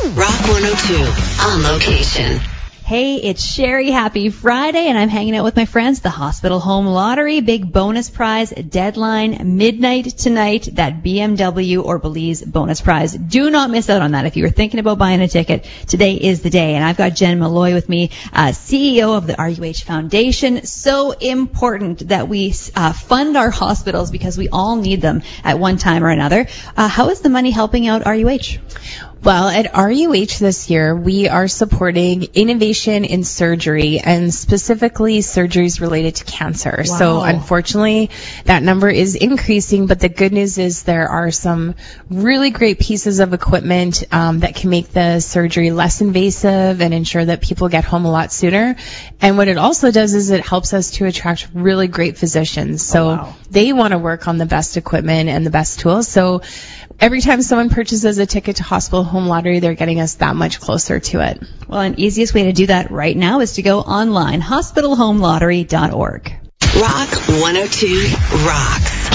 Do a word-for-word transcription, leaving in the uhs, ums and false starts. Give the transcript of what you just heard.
Rock one oh two on location. Hey, it's Sherry. Happy Friday, and I'm hanging out with my friends. The Hospital Home Lottery, big bonus prize, deadline, midnight tonight, that B M W or Belize bonus prize. Do not miss out on that. If you were thinking about buying a ticket, today is the day. And I've got Jen Malloy with me, uh, C E O of the R U H Foundation. So important that we uh, fund our hospitals because we all need them at one time or another. Uh, how is the money helping out R U H? Well, at R U H this year, we are supporting innovation in surgery and specifically surgeries related to cancer. Wow. So unfortunately, that number is increasing, but the good news is there are some really great pieces of equipment um, that can make the surgery less invasive and ensure that people get home a lot sooner. And what it also does is it helps us to attract really great physicians. So oh, wow. they want to work on the best equipment and the best tools. So every time someone purchases a ticket to Hospital Home Lottery, they're getting us that much closer to it. Well, an easiest way to do that right now is to go online, hospital home lottery dot org. Rock one oh two rocks.